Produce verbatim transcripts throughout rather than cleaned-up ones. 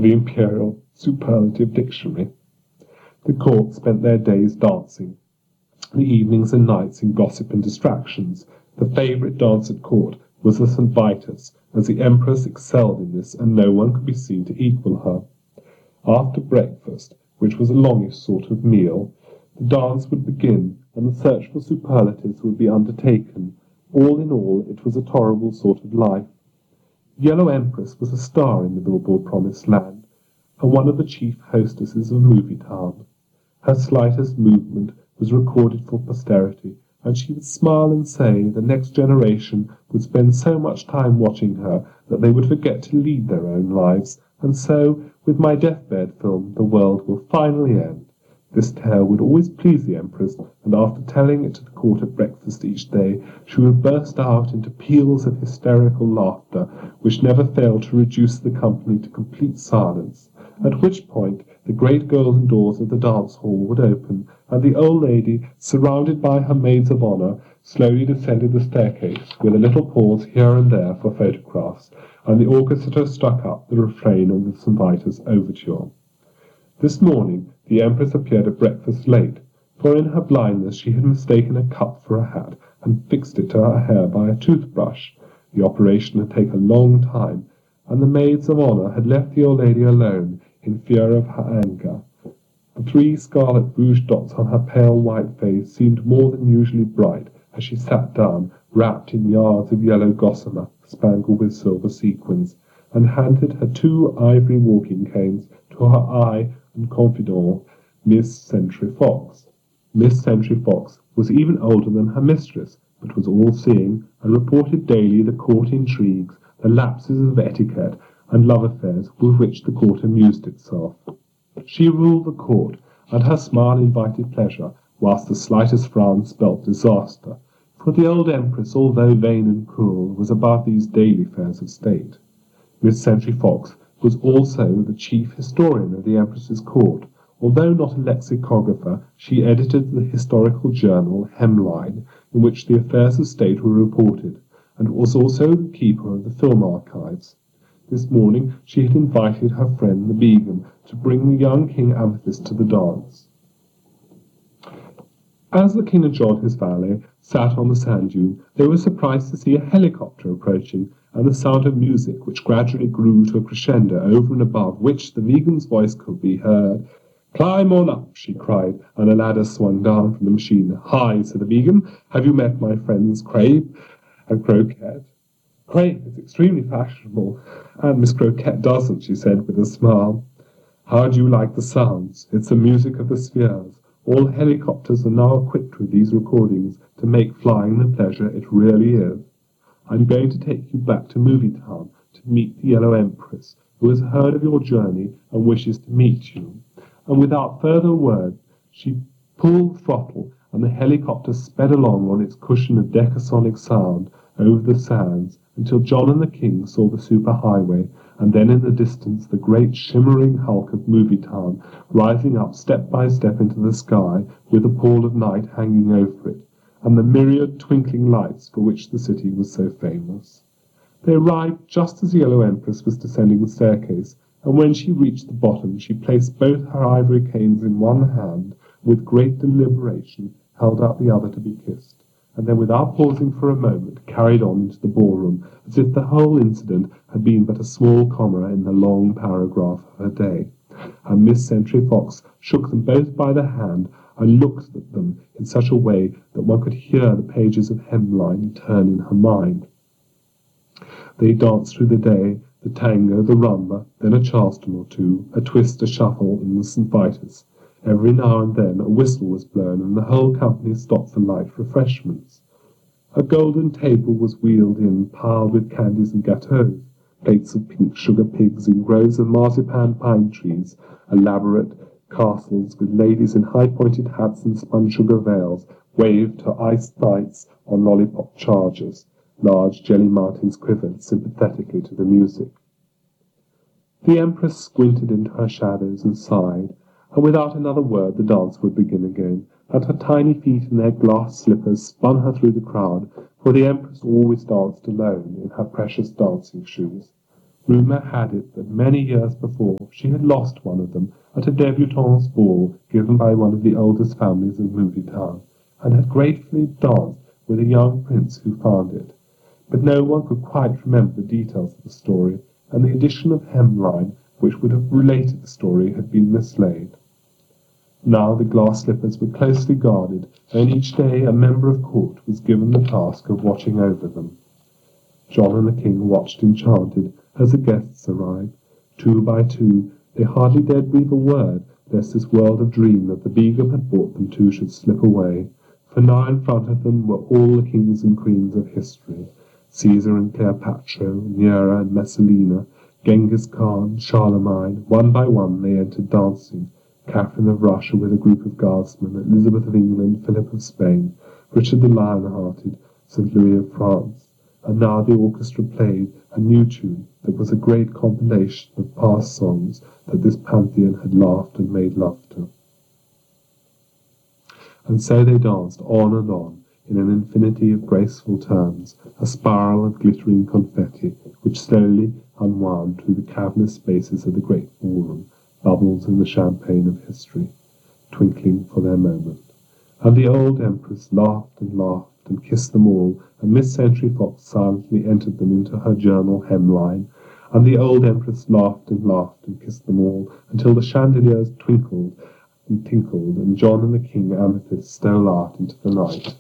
of the Imperial Superlative Dictionary. The court spent their days dancing, the evenings and nights in gossip and distractions. The favourite dance at court was the Saint Vitus, as the Empress excelled in this, and no one could be seen to equal her. After breakfast, which was a longish sort of meal, the dance would begin, and the search for superlatives would be undertaken. All in all, it was a tolerable sort of life. The Yellow Empress was a star in the billboard Promised Land, and one of the chief hostesses of Movie Town. Her slightest movement was recorded for posterity, and she would smile and say the next generation would spend so much time watching her that they would forget to lead their own lives, and so, with my deathbed film, the world will finally end. This tale would always please the Empress, and after telling it to the court at breakfast each day, she would burst out into peals of hysterical laughter, which never failed to reduce the company to complete silence, at which point the great golden doors of the dance-hall would open, and the old lady, surrounded by her maids of honour, slowly descended the staircase, with a little pause here and there for photographs, and the orchestra struck up the refrain of the Saint Vitus overture. This morning the Empress appeared at breakfast late, for in her blindness she had mistaken a cup for a hat, and fixed it to her hair by a toothbrush. The operation had taken a long time, and the maids of honour had left the old lady alone, in fear of her anger. The three scarlet rouge dots on her pale white face seemed more than usually bright as she sat down, wrapped in yards of yellow gossamer spangled with silver sequins, and handed her two ivory walking canes to her eye and confidant, Miss Sentry Fox. Miss Sentry Fox was even older than her mistress, but was all-seeing, and reported daily the court intrigues, the lapses of etiquette, and love affairs with which the court amused itself. She ruled the court, and her smile invited pleasure, whilst the slightest frown spelt disaster, for the old Empress, although vain and cruel, was above these daily affairs of state. Miss Sentry Fox was also the chief historian of the Empress's court. Although not a lexicographer, she edited the historical journal Hemline, in which the affairs of state were reported, and was also the keeper of the film archives. This morning she had invited her friend the Begum to bring the young King Amethyst to the dance. As the King and John, his valet, sat on the sand dune, they were surprised to see a helicopter approaching, and the sound of music, which gradually grew to a crescendo, over and above which the Vegan's voice could be heard. "Climb on up," she cried, and a ladder swung down from the machine. "Hi," said the Vegan, "have you met my friends Crape and Croquette?" "Crape is extremely fashionable, and Miss Croquette doesn't," she said with a smile. "How do you like the sounds? It's the music of the spheres. All helicopters are now equipped with these recordings to make flying the pleasure it really is. I'm going to take you back to Movie Town to meet the Yellow Empress, who has heard of your journey and wishes to meet you." And without further word, she pulled the throttle, and the helicopter sped along on its cushion of decasonic sound over the sands until John and the King saw the superhighway, and then in the distance the great shimmering hulk of Movie Town rising up step by step into the sky, with the pall of night hanging over it, and the myriad twinkling lights for which the city was so famous. They arrived just as the Yellow Empress was descending the staircase, and when she reached the bottom she placed both her ivory canes in one hand, with great deliberation held out the other to be kissed, and then without pausing for a moment carried on into the ballroom, as if the whole incident had been but a small comma in the long paragraph of her day. And Miss Sentry Fox shook them both by the hand, and looked at them in such a way that one could hear the pages of Hemline turn in her mind. They danced through the day, the tango, the rumba, then a charleston or two, a twist, a shuffle, and the Saint Vitus. Every now and then a whistle was blown, and the whole company stopped for light refreshments. A golden table was wheeled in, piled with candies and gâteaux, plates of pink sugar pigs in groves of marzipan pine trees, elaborate castles with ladies in high-pointed hats and spun-sugar veils waved to iced knights on lollipop chargers. Large jelly mountains quivered sympathetically to the music. The Empress squinted into her shadows and sighed, and without another word the dance would begin again, and her tiny feet in their glass slippers spun her through the crowd, for the Empress always danced alone in her precious dancing shoes. Rumour had it that many years before she had lost one of them at a debutante's ball given by one of the oldest families of Movie Town, and had gratefully danced with a young prince who found it. But no one could quite remember the details of the story, and the addition of hemline which would have related the story had been mislaid. Now the glass slippers were closely guarded, and each day a member of court was given the task of watching over them. John and the king watched enchanted as the guests arrived. Two by two, they hardly dared breathe a word, lest this world of dream that the Begum had brought them to should slip away, for now in front of them were all the kings and queens of history, Caesar and Cleopatra, Nero and Messalina, Genghis Khan, Charlemagne. One by one they entered dancing, Catherine of Russia with a group of guardsmen, Elizabeth of England, Philip of Spain, Richard the Lion-Hearted, Saint Louis of France. And now the orchestra played a new tune that was a great compilation of past songs that this pantheon had laughed and made love to. And so they danced on and on, in an infinity of graceful turns, a spiral of glittering confetti, which slowly unwound through the cavernous spaces of the great ballroom, bubbles in the champagne of history, twinkling for their moment. And the old empress laughed and laughed and kissed them all, and Miss Century Fox silently entered them into her journal hemline, and the old empress laughed and laughed and kissed them all, until the chandeliers twinkled and tinkled, and John and the king Amethyst stole out into the night.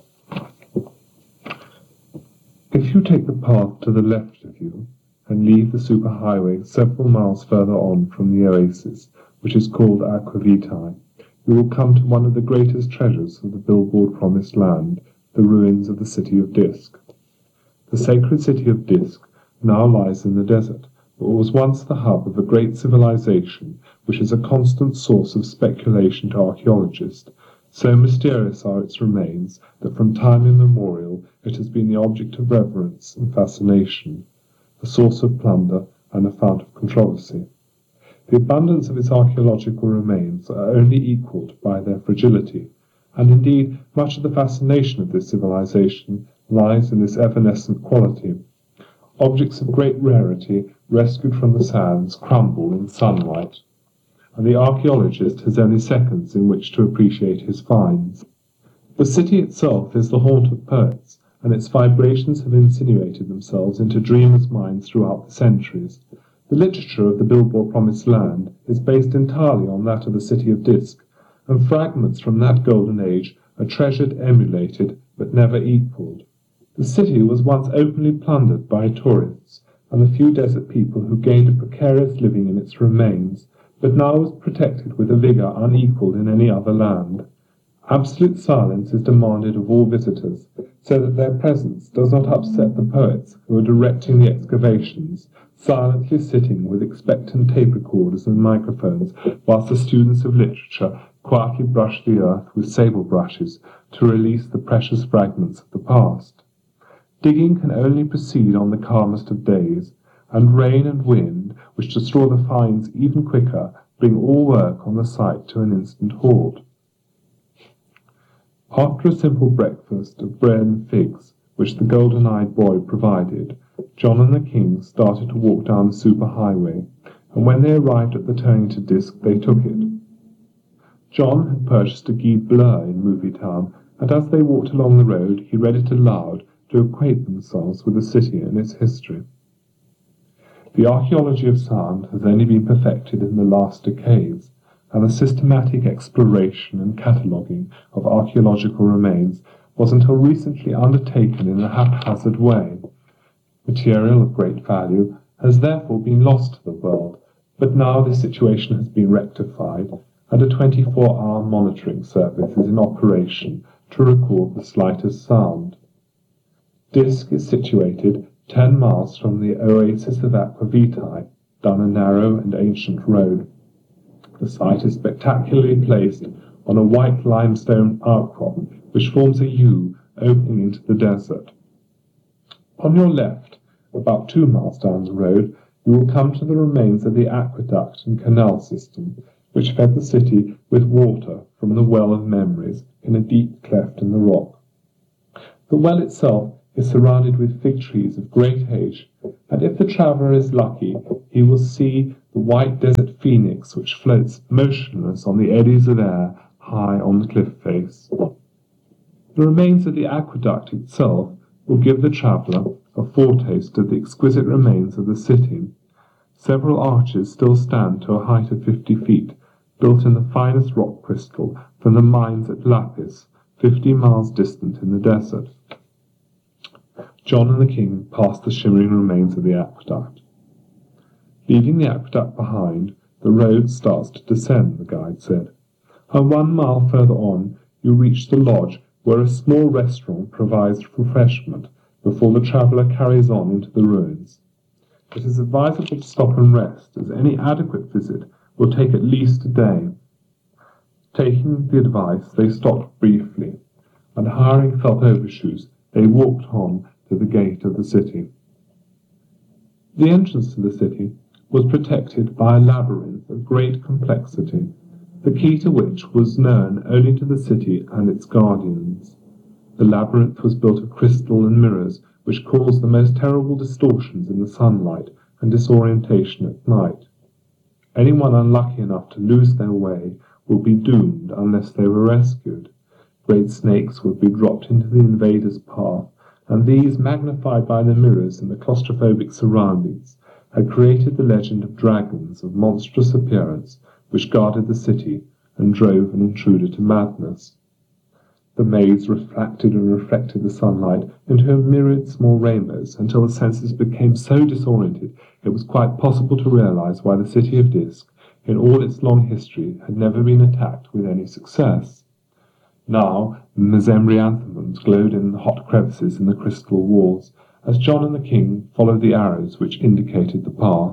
If you take the path to the left of you, and leave the superhighway several miles further on from the oasis, which is called Aqua Vitae, you will come to one of the greatest treasures of the billboard promised land, the ruins of the city of Disk. The sacred city of Disk now lies in the desert, but was once the hub of a great civilization, which is a constant source of speculation to archaeologists. So mysterious are its remains that from time immemorial it has been the object of reverence and fascination, a source of plunder and a fount of controversy. The abundance of its archaeological remains are only equalled by their fragility, and indeed much of the fascination of this civilization lies in this evanescent quality. Objects of great rarity, rescued from the sands, crumble in sunlight, and the archaeologist has only seconds in which to appreciate his finds. The city itself is the haunt of poets, and its vibrations have insinuated themselves into dreamers' minds throughout the centuries. The literature of the billboard promised land is based entirely on that of the city of Disk, and fragments from that golden age are treasured, emulated, but never equalled. The city was once openly plundered by tourists and the few desert people who gained a precarious living in its remains, but now was protected with a vigour unequalled in any other land. Absolute silence is demanded of all visitors, so that their presence does not upset the poets who are directing the excavations, silently sitting with expectant tape recorders and microphones, whilst the students of literature quietly brush the earth with sable brushes to release the precious fragments of the past. Digging can only proceed on the calmest of days, and rain and wind, which destroy the finds even quicker, bring all work on the site to an instant halt. After a simple breakfast of bread and figs, which the golden-eyed boy provided, John and the king started to walk down the superhighway, and when they arrived at the turning to Disk, they took it. John had purchased a Guide Bleu in Movie Town, and as they walked along the road, he read it aloud to acquaint themselves with the city and its history. The archaeology of sound has only been perfected in the last decades, and the systematic exploration and cataloguing of archaeological remains was until recently undertaken in a haphazard way. Material of great value has therefore been lost to the world, but now this situation has been rectified, and a twenty-four hour monitoring service is in operation to record the slightest sound. Disk is situated ten miles from the oasis of Aqua Vitae, down a narrow and ancient road. The site is spectacularly placed on a white limestone outcrop, which forms a U opening into the desert. On your left, about two miles down the road, you will come to the remains of the aqueduct and canal system, which fed the city with water from the Well of Memories in a deep cleft in the rock. The well itself is surrounded with fig trees of great age, and if the traveller is lucky, he will see the white desert phoenix which floats motionless on the eddies of air high on the cliff face. The remains of the aqueduct itself will give the traveller a foretaste of the exquisite remains of the city. Several arches still stand to a height of fifty feet, built in the finest rock crystal from the mines at Lapis, fifty miles distant in the desert. John and the king passed the shimmering remains of the aqueduct. Leaving the aqueduct behind, the road starts to descend, the guide said. And one mile further on, you reach the lodge where a small restaurant provides refreshment before the traveller carries on into the ruins. It is advisable to stop and rest, as any adequate visit will take at least a day. Taking the advice, they stopped briefly, and hiring felt overshoes, they walked on to the gate of the city. The entrance to the city was protected by a labyrinth of great complexity, the key to which was known only to the city and its guardians. The labyrinth was built of crystal and mirrors, which caused the most terrible distortions in the sunlight and disorientation at night. Anyone unlucky enough to lose their way would be doomed unless they were rescued. Great snakes would be dropped into the invader's path, and these, magnified by the mirrors and the claustrophobic surroundings, had created the legend of dragons of monstrous appearance which guarded the city and drove an intruder to madness. The maze refracted and reflected the sunlight into a myriad small rainbows until the senses became so disoriented it was quite possible to realize why the city of Disk, in all its long history, had never been attacked with any success. Now, mesembryanthemums glowed in the hot crevices in the crystal walls, as John and the king followed the arrows which indicated the path.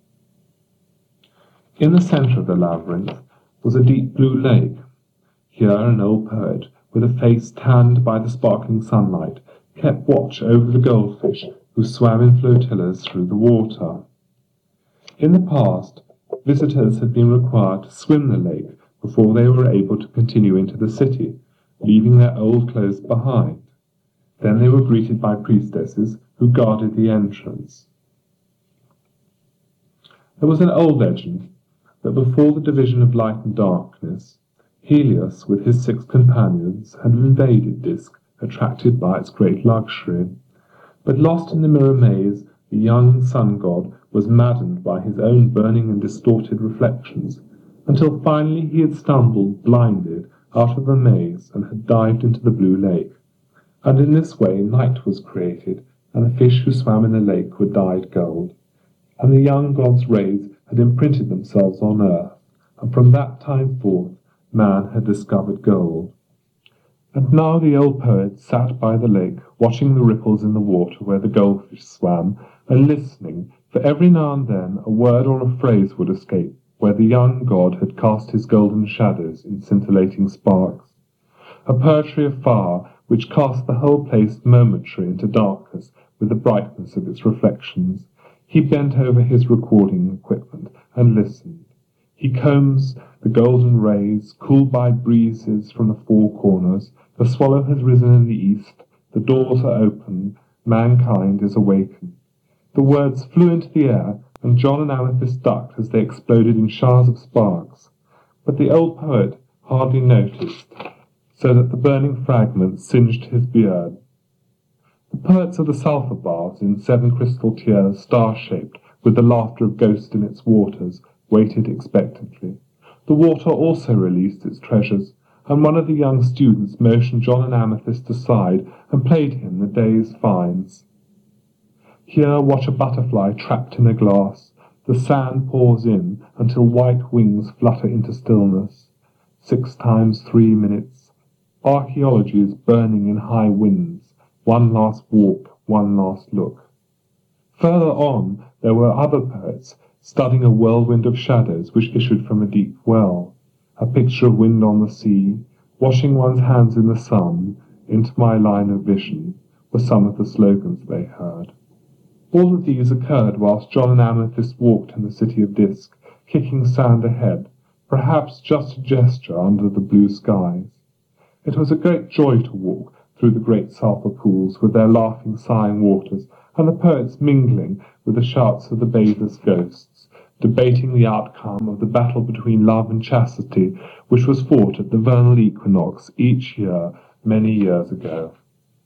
In the centre of the labyrinth was a deep blue lake. Here an old poet, with a face tanned by the sparkling sunlight, kept watch over the goldfish who swam in flotillas through the water. In the past, visitors had been required to swim the lake before they were able to continue into the city, leaving their old clothes behind. Then they were greeted by priestesses who guarded the entrance. There was an old legend that before the division of light and darkness, Helios with his six companions had invaded Disk, attracted by its great luxury. But lost in the mirror maze, the young sun god was maddened by his own burning and distorted reflections, until finally he had stumbled, blinded, out of the maze and had dived into the blue lake. And in this way night was created, and the fish who swam in the lake were dyed gold. And the young god's rays had imprinted themselves on earth, and from that time forth man had discovered gold. And now the old poet sat by the lake, watching the ripples in the water where the goldfish swam, and listening, for every now and then a word or a phrase would escape, where the young god had cast his golden shadows in scintillating sparks. A poetry of fire which cast the whole place momentary into darkness with the brightness of its reflections. He bent over his recording equipment and listened. He combs the golden rays, cooled by breezes from the four corners. The swallow has risen in the east, the doors are open, mankind is awakened. The words flew into the air, and John and Amethyst ducked as they exploded in showers of sparks. But the old poet hardly noticed, so that the burning fragments singed his beard. The poets of the sulphur baths, in seven crystal tiers, star-shaped, with the laughter of ghosts in its waters, waited expectantly. The water also released its treasures, and one of the young students motioned John and Amethyst aside and played him the day's finds. Here watch a butterfly trapped in a glass. The sand pours in until white wings flutter into stillness. Six times three minutes. Archaeology is burning in high winds. One last walk, one last look. Further on there were other poets, studying a whirlwind of shadows which issued from a deep well. A picture of wind on the sea, washing one's hands in the sun, into my line of vision, were some of the slogans they heard. All of these occurred whilst John and Amethyst walked in the city of Disk, kicking sand ahead, perhaps just a gesture under the blue skies. It was a great joy to walk through through the great sulphur pools with their laughing, sighing waters, and the poets mingling with the shouts of the bathers' ghosts, debating the outcome of the battle between love and chastity, which was fought at the vernal equinox each year many years ago.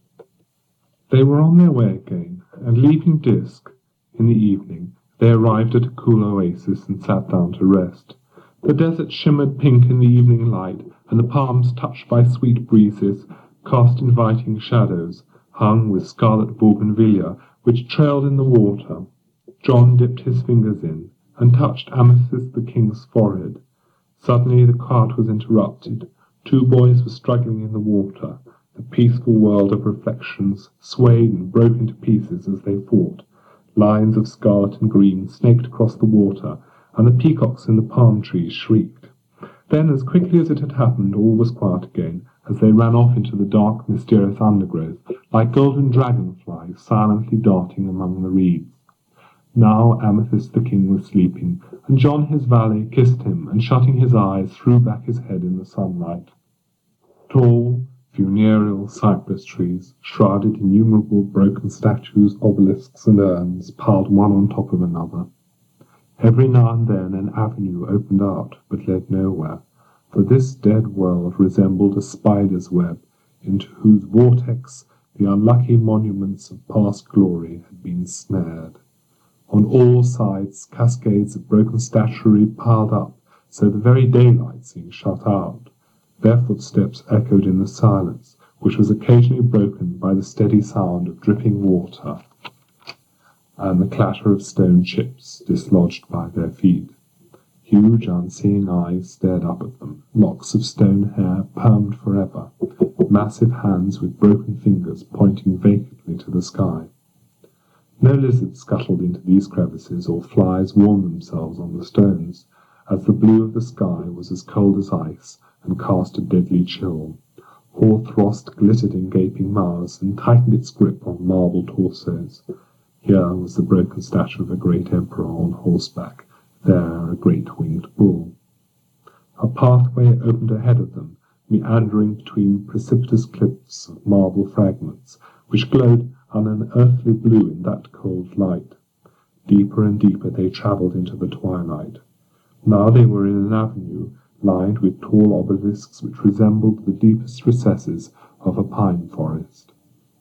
They were on their way again, and leaving Disk in the evening, they arrived at a cool oasis and sat down to rest. The desert shimmered pink in the evening light, and the palms, touched by sweet breezes, cast inviting shadows, hung with scarlet bougainvillea, which trailed in the water. John dipped his fingers in, and touched Amethyst the king's forehead. Suddenly the cart was interrupted. Two boys were struggling in the water. The peaceful world of reflections swayed and broke into pieces as they fought. Lines of scarlet and green snaked across the water, and the peacocks in the palm trees shrieked. Then, as quickly as it had happened, all was quiet again, as they ran off into the dark, mysterious undergrowth, like golden dragonflies silently darting among the reeds. Now Amethyst the king was sleeping, and John his valet kissed him, and shutting his eyes, threw back his head in the sunlight. Tall, funereal cypress trees shrouded innumerable broken statues, obelisks, and urns, piled one on top of another. Every now and then an avenue opened out, but led nowhere, for this dead world resembled a spider's web, into whose vortex the unlucky monuments of past glory had been snared. On all sides cascades of broken statuary piled up, so the very daylight seemed shut out. Their footsteps echoed in the silence, which was occasionally broken by the steady sound of dripping water and the clatter of stone chips dislodged by their feet. Huge, unseeing eyes stared up at them, locks of stone hair permed forever, massive hands with broken fingers pointing vacantly to the sky. No lizards scuttled into these crevices, or flies warmed themselves on the stones, as the blue of the sky was as cold as ice and cast a deadly chill. Hoarfrost glittered in gaping mouths and tightened its grip on marble torsos. Here was the broken statue of a great emperor on horseback, there a great winged bull. A pathway opened ahead of them, meandering between precipitous cliffs of marble fragments, which glowed an unearthly blue in that cold light. Deeper and deeper they travelled into the twilight. Now they were in an avenue lined with tall obelisks which resembled the deepest recesses of a pine forest.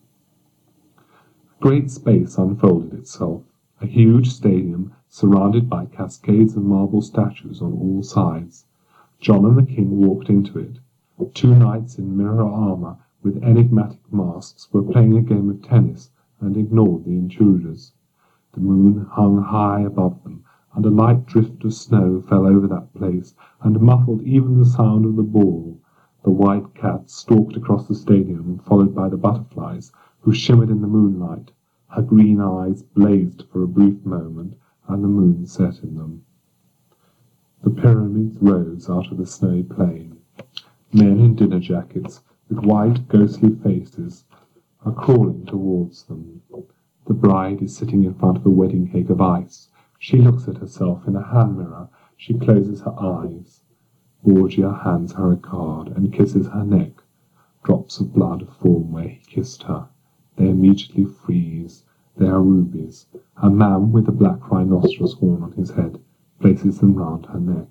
A great space unfolded itself, a huge stadium surrounded by cascades of marble statues on all sides. John and the king walked into it. Two knights in mirror armour with enigmatic masks were playing a game of tennis and ignored the intruders. The moon hung high above them, and a light drift of snow fell over that place and muffled even the sound of the ball. The white cat stalked across the stadium, followed by the butterflies, who shimmered in the moonlight. Her green eyes blazed for a brief moment, and the moon set in them. The pyramids rose out of the snowy plain. Men in dinner jackets, with white, ghostly faces, are crawling towards them. The bride is sitting in front of a wedding cake of ice. She looks at herself in a hand mirror. She closes her eyes. Borgia hands her a card and kisses her neck. Drops of blood form where he kissed her. They immediately freeze. They are rubies. A man with a black rhinoceros horn on his head places them round her neck.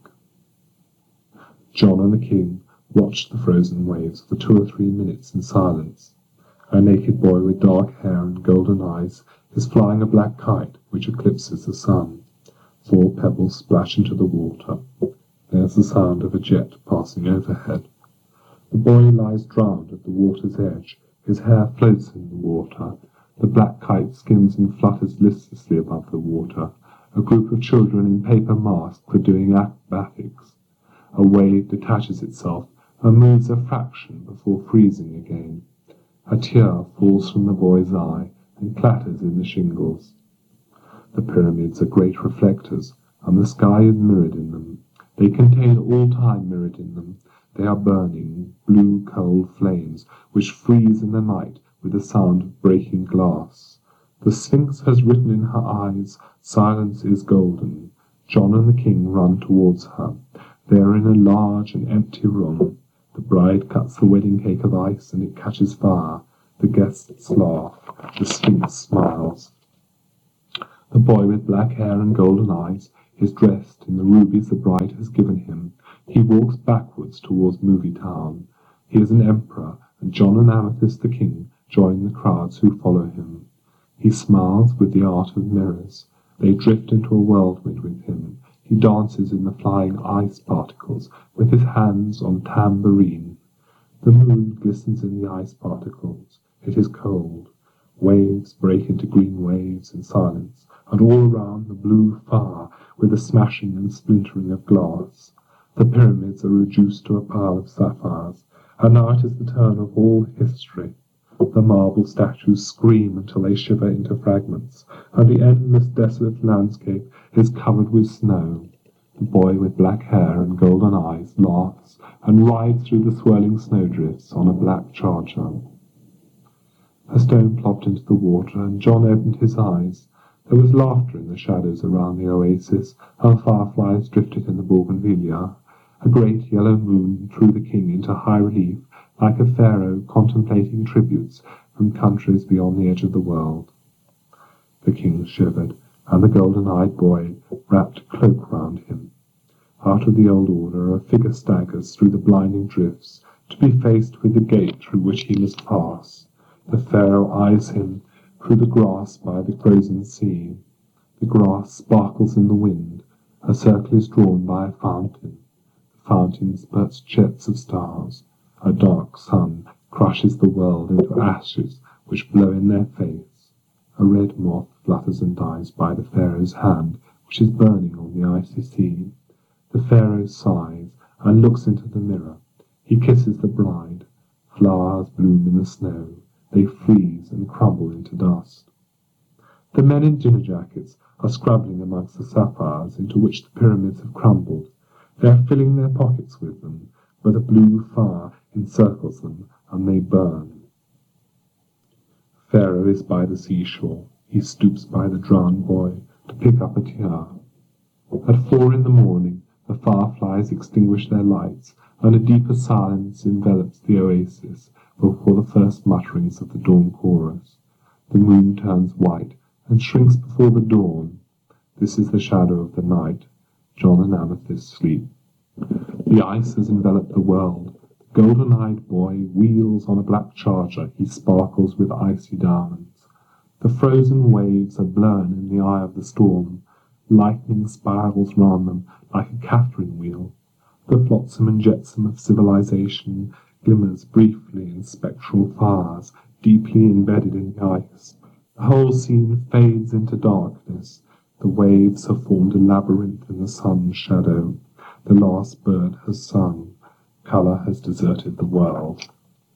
John and the king watched the frozen waves for two or three minutes in silence. A naked boy with dark hair and golden eyes is flying a black kite which eclipses the sun. Four pebbles splash into the water. There's the sound of a jet passing overhead. The boy lies drowned at the water's edge. His hair floats in the water. The black kite skims and flutters listlessly above the water. A group of children in paper masks are doing acrobatics. A wave detaches itself and moves a fraction before freezing again. A tear falls from the boy's eye and clatters in the shingles. The pyramids are great reflectors, and the sky is mirrored in them. They contain all time mirrored in them. They are burning, blue, cold flames, which freeze in the night with the sound of breaking glass. The Sphinx has written in her eyes, "Silence is golden." John and the king run towards her. They are in a large and empty room. The bride cuts the wedding cake of ice, and it catches fire. The guests laugh. The Sphinx smiles. The boy with black hair and golden eyes is dressed in the rubies the bride has given him. He walks backwards towards Movie Town. He is an emperor, and John and Amethyst the king join the crowds who follow him. He smiles with the art of mirrors. They drift into a whirlwind with him. He dances in the flying ice particles with his hands on tambourine. The moon glistens in the ice particles. It is cold. Waves break into green waves in silence, and all around the blue fire with the smashing and splintering of glass. The pyramids are reduced to a pile of sapphires, and now it is the turn of all history. The marble statues scream until they shiver into fragments, and the endless desolate landscape is covered with snow. The boy with black hair and golden eyes laughs and rides through the swirling snowdrifts on a black charger. A stone plopped into the water, and John opened his eyes. There was laughter in the shadows around the oasis, and fireflies drifted in the bougainvillea. A great yellow moon threw the king into high relief, like a pharaoh contemplating tributes from countries beyond the edge of the world. The king shivered, and the golden-eyed boy wrapped a cloak round him. Out of the old order a figure staggers through the blinding drifts, to be faced with the gate through which he must pass. The pharaoh eyes him through the grass by the frozen sea. The grass sparkles in the wind. A circle is drawn by a fountain. The fountain spurts jets of stars. A dark sun crushes the world into ashes which blow in their face. A red moth flutters and dies by the pharaoh's hand, which is burning on the icy sea. The pharaoh sighs and looks into the mirror. He kisses the bride. Flowers bloom in the snow. They freeze and crumble into dust. The men in dinner jackets are scrabbling amongst the sapphires into which the pyramids have crumbled. They are filling their pockets with them, but a blue fire encircles them, and they burn. Pharaoh is by the seashore. He stoops by the drowned boy to pick up a tear. At four in the morning the fireflies extinguish their lights, and a deeper silence envelops the oasis before the first mutterings of the dawn chorus. The moon turns white and shrinks before the dawn. This is the shadow of the night. John and Amethyst sleep. The ice has enveloped the world. The golden-eyed boy wheels on a black charger. He sparkles with icy diamonds. The frozen waves are blown in the eye of the storm. Lightning spirals round them like a Catherine wheel. The flotsam and jetsam of civilization glimmers briefly in spectral fires, deeply embedded in the ice. The whole scene fades into darkness. The waves have formed a labyrinth in the sun's shadow. The last bird has sung. Colour has deserted the world.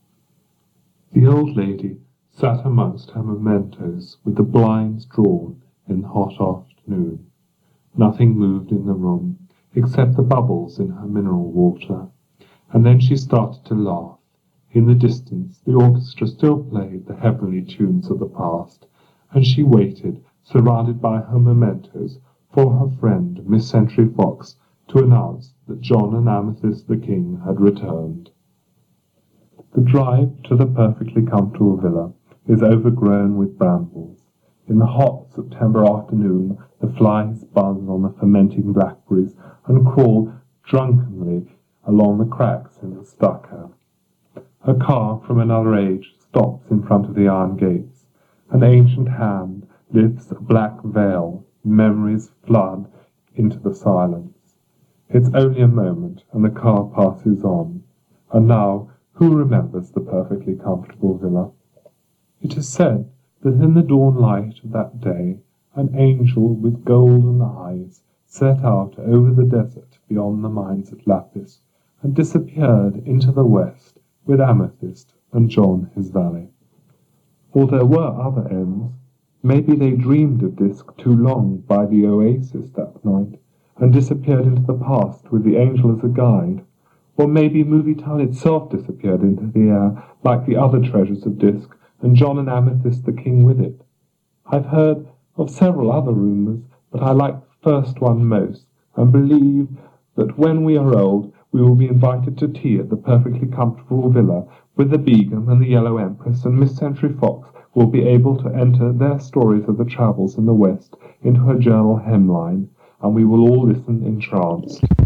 The old lady sat amongst her mementos with the blinds drawn in the hot afternoon. Nothing moved in the room except the bubbles in her mineral water. And then she started to laugh. In the distance the orchestra still played the heavenly tunes of the past, and she waited, surrounded by her mementos, for her friend Miss Century Fox to announce that John and Amethyst the king had returned. The drive to the perfectly comfortable villa is overgrown with brambles. In the hot September afternoon the flies buzz on the fermenting blackberries and crawl drunkenly along the cracks in the stucco. A car from another age stops in front of the iron gates. An ancient hand lifts a black veil. Memories flood into the silence. It's only a moment, and the car passes on. And now, who remembers the perfectly comfortable villa? It is said that in the dawn light of that day, an angel with golden eyes set out over the desert beyond the mines at Lapis, and disappeared into the west with Amethyst and John his valet. Or there were other ends. Maybe they dreamed of Disk too long by the oasis that night, and disappeared into the past with the angel as a guide. Or maybe Movie Town itself disappeared into the air, like the other treasures of Disk, and John and Amethyst the king with it. I've heard of several other rumours, but I like the first one most, and believe that when we are old we will be invited to tea at the perfectly comfortable villa With the Begum and the Yellow Empress and Miss Century Fox will be able to enter their stories of the travels in the West into her journal hemline, and we will all listen entranced.